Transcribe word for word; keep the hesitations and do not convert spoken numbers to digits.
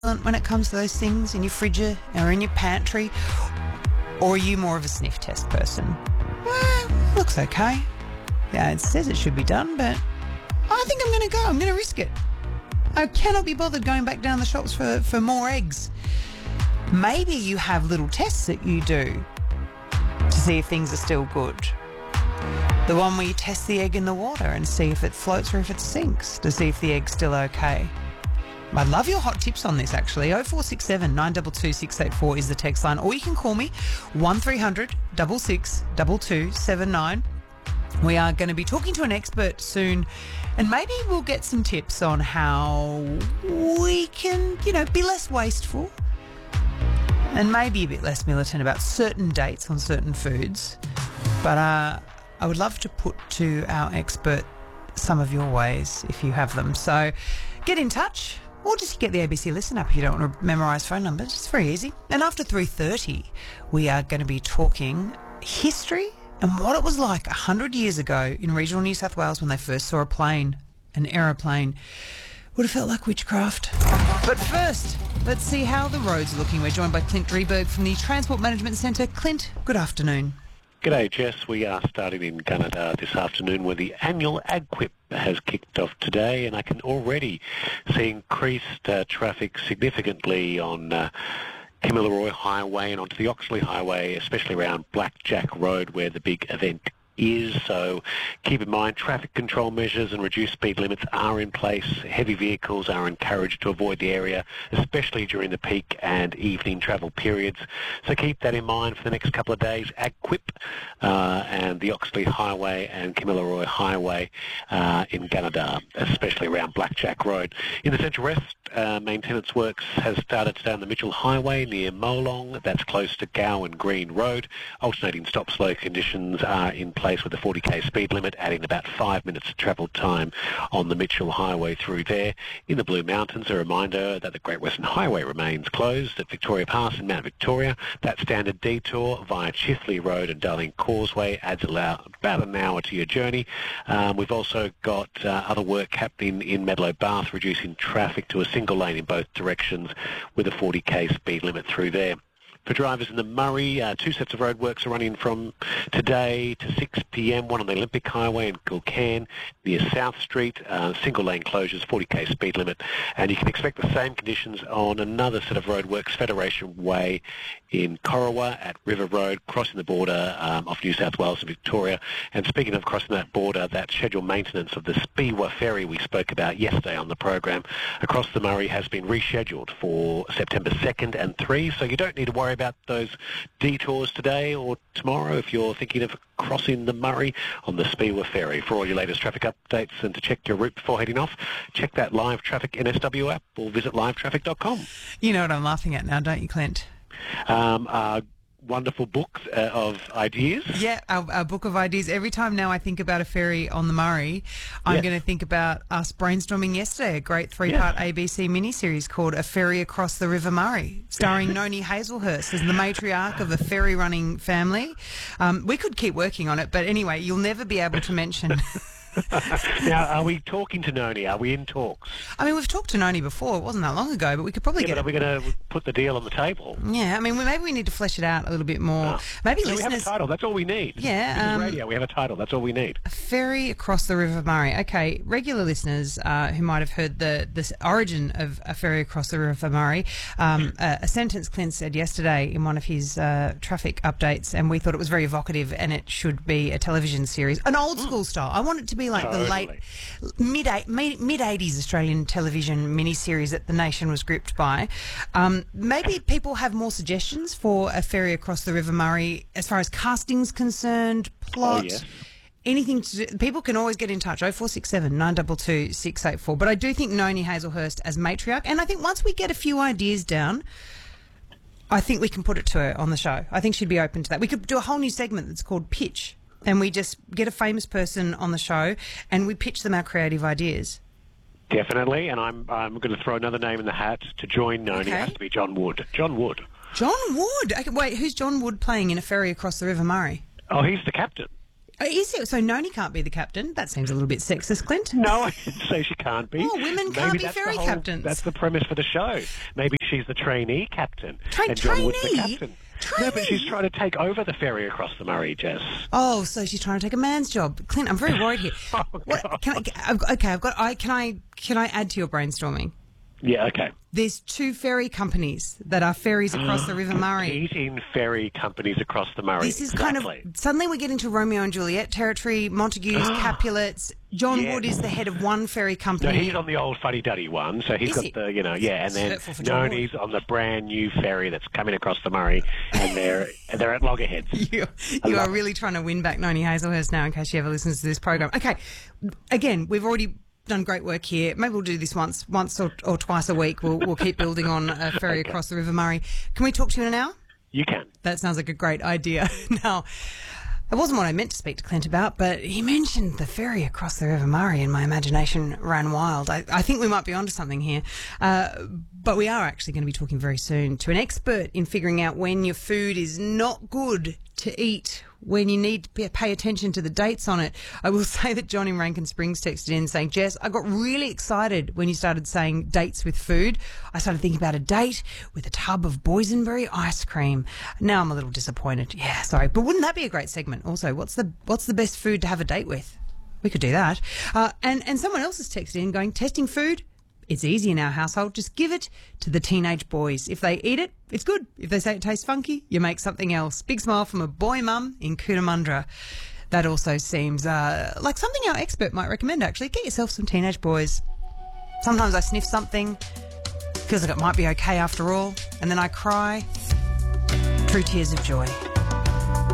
when it comes to those things in your fridge or in your pantry? Or are you more of a sniff test person? Well, looks okay. Yeah, it says it should be done, but I think I'm going to go. I'm going to risk it. I cannot be bothered going back down the shops for, for more eggs. Maybe you have little tests that you do to see if things are still good. The one where you test the egg in the water and see if it floats or if it sinks, to see if the egg's still okay. I'd love your hot tips on this, actually. oh four six seven, nine two two, six eight four is the text line. Or you can call me, one three hundred, six six, two two seven nine. We are going to be talking to an expert soon, and maybe we'll get some tips on how we can, you know, be less wasteful and maybe a bit less militant about certain dates on certain foods. But uh, I would love to put to our expert some of your ways if you have them. So get in touch. Or just get the A B C Listen app if you don't want to memorise phone numbers. It's very easy. And after three thirty, we are going to be talking history and what it was like one hundred years ago in regional New South Wales when they first saw a plane, an aeroplane. Would have felt like witchcraft. But first, let's see how the roads are looking. We're joined by Clint Drieberg from the Transport Management Centre. Clint, good afternoon. G'day, Jess. We are starting in Gunnedah this afternoon where the annual AgQuip has kicked off today, and I can already see increased uh, traffic significantly on uh, Kamilaroi Highway and onto the Oxley Highway, especially around Blackjack Road where the big event is. So keep in mind traffic control measures and reduced speed limits are in place. Heavy vehicles are encouraged to avoid the area, especially during the peak and evening travel periods. So keep that in mind for the next couple of days. AgQuip uh, and the Oxley Highway and Kamilaroi Highway uh, in Gunnedah, especially around Blackjack Road. In the Central West, uh, maintenance works has started today on the Mitchell Highway near Molong. That's close to Gowan Green Road. Alternating stop-slow conditions are in place with a forty k speed limit, adding about five minutes of travel time on the Mitchell Highway through there. In the Blue Mountains, a reminder that the Great Western Highway remains closed at Victoria Pass in Mount Victoria. That standard detour via Chifley Road and Darling Causeway adds about an hour to your journey. Um, we've also got uh, other work happening in Medlow Bath, reducing traffic to a single lane in both directions with a forty k speed limit through there. For drivers in the Murray, uh, two sets of roadworks are running from today to six p m, one on the Olympic Highway in Gulcairn near South Street, uh, single lane closures, forty k speed limit, and you can expect the same conditions on another set of roadworks, Federation Way in Corowa at River Road, crossing the border um, off New South Wales and Victoria. And speaking of crossing that border, that scheduled maintenance of the Speewah Ferry we spoke about yesterday on the program across the Murray has been rescheduled for September second and third, so you don't need to worry about those detours today or tomorrow if you're thinking of crossing the Murray on the Speewah Ferry. For all your latest traffic updates and to check your route before heading off, check that Live Traffic N S W app or visit live traffic dot com. You know what I'm laughing at now, don't you, Clint? Um, uh, wonderful books uh, of ideas. Yeah, our, our book of ideas. Every time now I think about a ferry on the Murray, I'm yes. going to think about us brainstorming yesterday, a great three-part yes. A B C miniseries called A Ferry Across the River Murray, starring Noni Hazelhurst as the matriarch of a ferry-running family. Um, we could keep working on it, but anyway, you'll never be able to mention... Now, are we talking to Noni? Are we in talks? I mean, we've talked to Noni before. It wasn't that long ago, but we could probably yeah, get... But are we going to put the deal on the table? Yeah, I mean, we, maybe we need to flesh it out a little bit more. Oh. Maybe so listeners... we have a title. That's all we need. Yeah. This um, is radio. We have a title. That's all we need. A Ferry Across the River Murray. Okay, regular listeners uh, who might have heard the, the origin of A Ferry Across the River Murray, um, a, a sentence Clint said yesterday in one of his uh, traffic updates, and we thought it was very evocative, and it should be a television series, an old school mm. style. I want it to be like totally. the late... Mid mid eighties Australian television miniseries that the nation was gripped by. Um, maybe people have more suggestions for A Ferry Across the River Murray as far as casting's concerned, plot, oh, yes. anything. To do. People can always get in touch. oh four six seven, nine two two, six eight four. But I do think Noni Hazelhurst as matriarch, and I think once we get a few ideas down, I think we can put it to her on the show. I think she'd be open to that. We could do a whole new segment that's called Pitch. And we just get a famous person on the show and we pitch them our creative ideas. Definitely, and I'm I'm going to throw another name in the hat to join Noni. Okay. It has to be John Wood. John Wood. John Wood? Okay, wait, who's John Wood playing in A Ferry Across the River Murray? Oh, he's the captain. Oh, is it? So Noni can't be the captain? That seems a little bit sexist, Clint. No, I didn't say she can't be. Oh, women can't Maybe be that's ferry the whole- captains. That's the premise for the show. Maybe she's the trainee captain. Tra- and John Wood's the trainee? captain. Trainee? No, but she's trying to take over the ferry across the Murray, Jess. Oh, so she's trying to take a man's job. Clint, I'm very worried here. Oh, what, God. can I, I've, okay, I've got. I can I can I add to your brainstorming? Yeah, okay. There's two ferry companies that are ferries across the River Murray. Competing ferry companies across the Murray. This is exactly. kind of suddenly we're getting to Romeo and Juliet territory. Montagues, Capulets. John Yeah. Wood is the head of one ferry No, company. he's on the old fuddy-duddy one, so he's Is got he? the, you know, yeah, and It's then hurtful for John Wood. Noni's on the brand new ferry that's coming across the Murray, and they're they're at loggerheads. You, I you are love really trying to win back Noni Hazelhurst now in case she ever listens to this program. Okay, again, we've already done great work here. Maybe we'll do this once once or, or twice a week. We'll, we'll keep building on a ferry Okay. across the River Murray. Can we talk to you in an hour? You can. That sounds like a great idea. Now, it wasn't what I meant to speak to Clint about, but he mentioned the ferry across the River Murray and my imagination ran wild. I, I think we might be onto something here. Uh, but we are actually going to be talking very soon to an expert in figuring out when your food is not good to eat, when you need to pay- pay attention to the dates on it. I will say that John in Rankin Springs texted in saying, Jess, I got really excited when you started saying dates with food. I started thinking about a date with a tub of boysenberry ice cream. Now I'm a little disappointed. Yeah, sorry. But wouldn't that be a great segment? Also, what's the what's the best food to have a date with? We could do that. Uh, and, and someone else has texted in going, testing food? It's easy in our household. Just give it to the teenage boys. If they eat it, it's good. If they say it tastes funky, you make something else. Big smile from a boy mum in Cootamundra. That also seems uh, like something our expert might recommend, actually. Get yourself some teenage boys. Sometimes I sniff something, feels like it might be okay after all, and then I cry. True tears of joy.